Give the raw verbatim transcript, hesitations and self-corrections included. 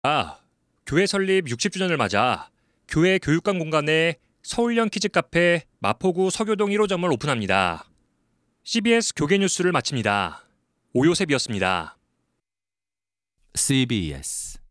아, 교회 설립 육십 주년을 맞아 교회 교육관 공간에 서울형 키즈 카페 마포구 서교동 일 호점을 오픈합니다. 씨비에스 교계 뉴스를 마칩니다. 오요셉이었습니다. 씨비에스